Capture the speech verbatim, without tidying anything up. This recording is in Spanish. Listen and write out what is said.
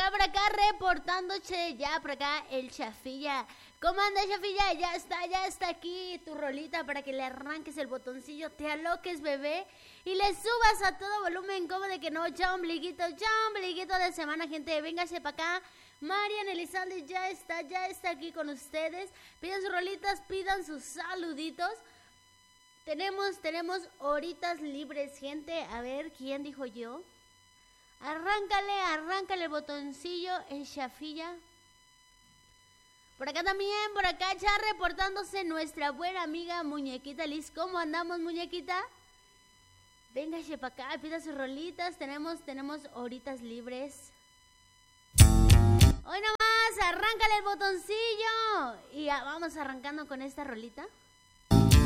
acá, por acá, reportándose ya por acá el Chafilla. ¿Cómo anda, Chafilla? Ya está, ya está aquí tu rolita para que le arranques el botoncillo, te aloques, bebé, y le subas a todo volumen, como de que no, ya ombliguito, ya ombliguito de semana, gente, véngase para acá. Marian Elizalde ya está, ya está aquí con ustedes. Pidan sus rolitas, pidan sus saluditos. Tenemos, tenemos horitas libres, gente. A ver, ¿quién dijo yo? Arráncale, arráncale el botoncillo, el Chafilla. Por acá también, por acá ya reportándose nuestra buena amiga Muñequita Liz. ¿Cómo andamos, muñequita? Véngase para acá, pida sus rolitas. Tenemos, tenemos horitas libres. Hoy nomás, arráncale el botoncillo. Y ya vamos arrancando con esta rolita.